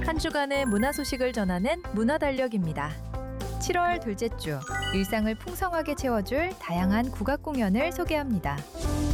한 주간의 문화 소식을 전하는 문화달력입니다. 7월 둘째 주, 일상을 풍성하게 채워줄 다양한 국악 공연을 소개합니다.